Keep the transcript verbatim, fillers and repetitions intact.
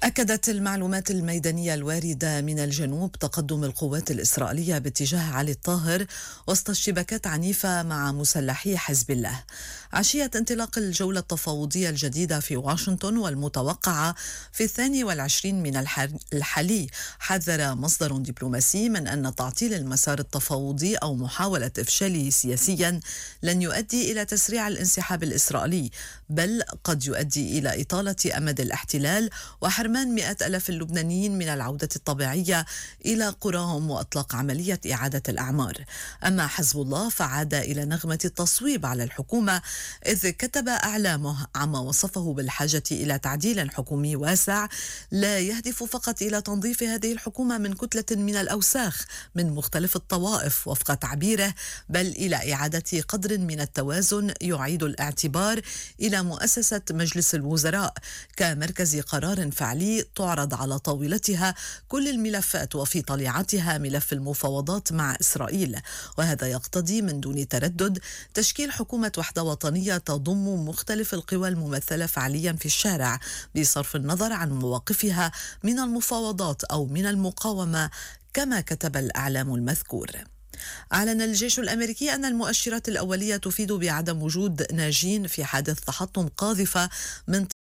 أكدت المعلومات الميدانية الواردة من الجنوب تقدم القوات الإسرائيلية باتجاه علي الطاهر وسط اشتباكات عنيفة مع مسلحي حزب الله. عشية انطلاق الجولة التفاوضية الجديدة في واشنطن والمتوقعة في الثاني والعشرين من الحالي، حذر مصدر دبلوماسي من أن تعطيل المسار التفاوضي أو محاولة إفشاله سياسيا لن يؤدي إلى تسريع الانسحاب الإسرائيلي، بل قد يؤدي إلى إطالة أمد الاحتلال وحرمان مئة ألف اللبنانيين من العودة الطبيعية إلى قراهم وإطلاق عملية إعادة الأعمار. أما حزب الله فعاد إلى نغمة التصويب على الحكومة، إذ كتب أعلامه عما وصفه بالحاجة إلى تعديل حكومي واسع لا يهدف فقط إلى تنظيف هذه الحكومة من كتلة من الأوساخ من مختلف الطوائف وفق تعبيره، بل إلى إعادة قدر من التوازن يعيد الاعتبار إلى مؤسسة مجلس الوزراء كمركز قرار فعلي تعرض على طاولتها كل الملفات وفي طليعتها ملف المفاوضات مع إسرائيل. وهذا يقتضي من دون تردد تشكيل حكومة وحدة وطنية تضم مختلف القوى الممثلة فعليا في الشارع بصرف النظر عن مواقفها من المفاوضات أو من المقاومة كما كتب الأعلام المذكور. أعلن الجيش الأمريكي أن المؤشرات الأولية تفيد بعدم وجود ناجين في حادث تحطم قاذفة من